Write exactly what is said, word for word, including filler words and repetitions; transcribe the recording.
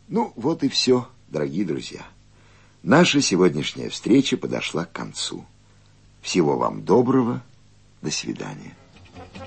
Ну, вот и все, дорогие друзья. Наша сегодняшняя встреча подошла к концу. Всего вам доброго. До свидания.